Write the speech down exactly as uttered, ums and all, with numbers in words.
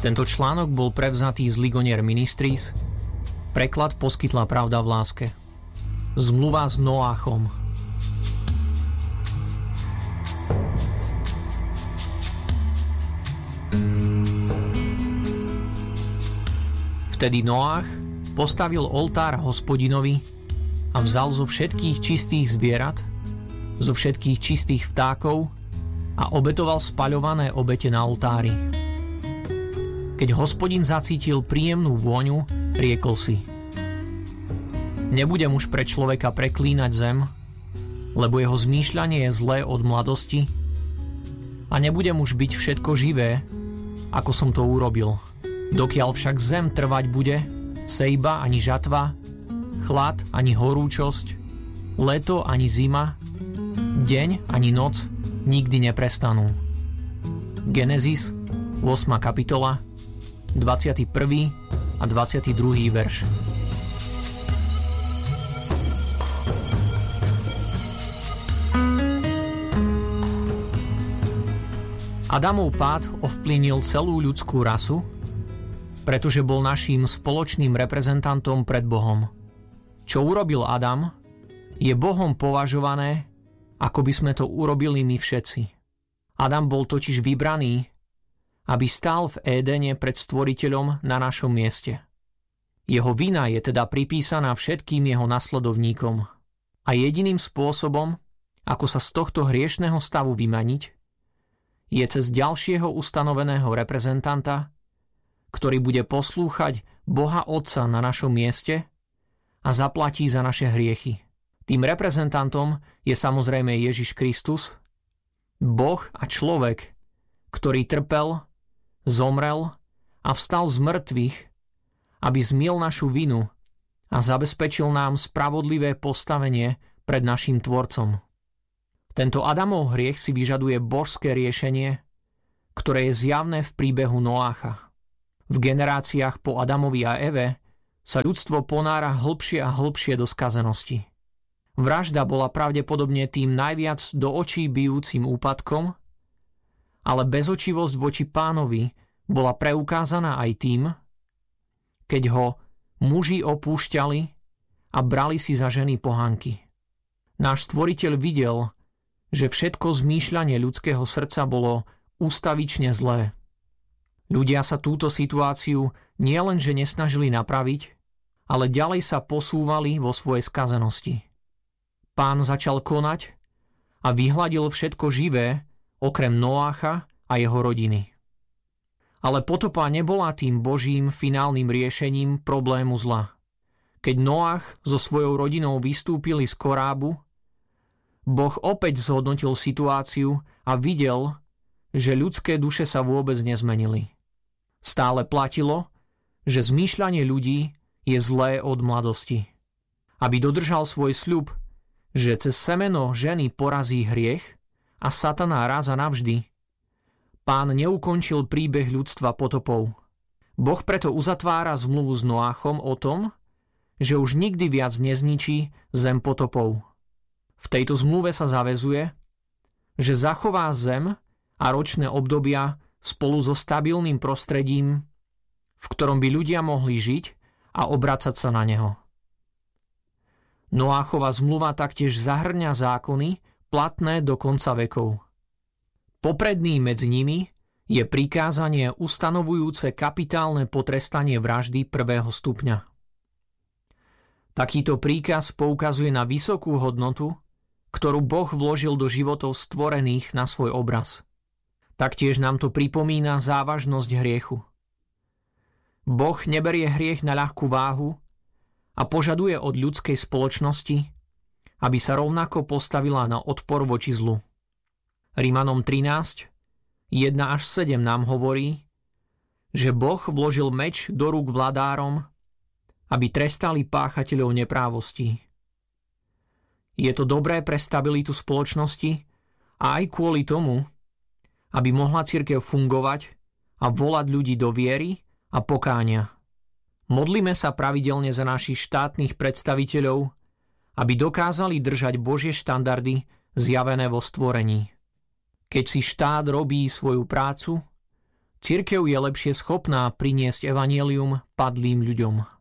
Tento článok bol prevzatý z Ligonier Ministries. Preklad poskytla Pravda v láske. Zmluva s Noachom. Vtedy Noach postavil oltár Hospodinovi a vzal zo všetkých čistých zvierat, zo všetkých čistých vtákov a obetoval spaľované obete na oltári. Keď Hospodin zacítil príjemnú vôňu, riekol si: Nebudem už pre človeka preklínať zem, lebo jeho zmýšľanie je zlé od mladosti, a nebudem už byť všetko živé, ako som to urobil. Dokiaľ však zem trvať bude, sejba ani žatva, chlad ani horúčosť, leto ani zima, deň ani noc nikdy neprestanú. Genesis, ôsma kapitola, dvadsiaty prvý a dvadsiaty druhý verš. Adamov pád ovplyvnil celú ľudskú rasu, pretože bol naším spoločným reprezentantom pred Bohom. Čo urobil Adam, je Bohom považované, ako by sme to urobili my všetci. Adam bol totiž vybraný, aby stál v Édene pred Stvoriteľom na našom mieste. Jeho vina je teda pripísaná všetkým jeho nasledovníkom. A jediným spôsobom, ako sa z tohto hriešného stavu vymaniť, je cez ďalšieho ustanoveného reprezentanta, ktorý bude poslúchať Boha Otca na našom mieste a zaplatí za naše hriechy. Tým reprezentantom je samozrejme Ježiš Kristus, Boh a človek, ktorý trpel, zomrel a vstal z mŕtvych, aby zmiel našu vinu a zabezpečil nám spravodlivé postavenie pred naším Tvorcom. Tento Adamov hriech si vyžaduje božské riešenie, ktoré je zjavné v príbehu Noácha. V generáciách po Adamovi a Eve sa ľudstvo ponára hlbšie a hlbšie do skazenosti. Vražda bola pravdepodobne tým najviac do očí bijúcim úpadkom, ale bezočivosť voči Pánovi bola preukázaná aj tým, keď ho muži opúšťali a brali si za ženy pohanky. Náš Stvoriteľ videl, že všetko zmýšľanie ľudského srdca bolo ústavične zlé. Ľudia sa túto situáciu nielenže nesnažili napraviť, ale ďalej sa posúvali vo svojej skazenosti. Pán začal konať a vyhladil všetko živé, okrem Noácha a jeho rodiny. Ale potopa nebola tým Božím finálnym riešením problému zla. Keď Noach so svojou rodinou vystúpili z korábu, Boh opäť zhodnotil situáciu a videl, že ľudské duše sa vôbec nezmenili. Stále platilo, že zmýšľanie ľudí je zlé od mladosti. Aby dodržal svoj sľub, že cez semeno ženy porazí hriech a satana raz a navždy, Pán neukončil príbeh ľudstva potopou. Boh preto uzatvára zmluvu s Noáchom o tom, že už nikdy viac nezničí zem potopou. V tejto zmluve sa zaväzuje, že zachová zem a ročné obdobia spolu so stabilným prostredím, v ktorom by ľudia mohli žiť a obracať sa na neho. Noáchova zmluva taktiež zahrňa zákony platné do konca vekov. Popredný medzi nimi je prikázanie ustanovujúce kapitálne potrestanie vraždy prvého stupňa. Takýto príkaz poukazuje na vysokú hodnotu, ktorú Boh vložil do životov stvorených na svoj obraz. Taktiež nám to pripomína závažnosť hriechu. Boh neberie hriech na ľahkú váhu a požaduje od ľudskej spoločnosti, aby sa rovnako postavila na odpor voči zlu. Rimanom trinásť, jeden až sedem nám hovorí, že Boh vložil meč do rúk vladárom, aby trestali páchateľov neprávostí. Je to dobré pre stabilitu spoločnosti a aj kvôli tomu, aby mohla cirkev fungovať a volať ľudí do viery a pokánia. Modlíme sa pravidelne za našich štátnych predstaviteľov, aby dokázali držať Božie štandardy zjavené vo stvorení. Keď si štát robí svoju prácu, Cirkev je lepšie schopná priniesť evanjelium padlým ľuďom.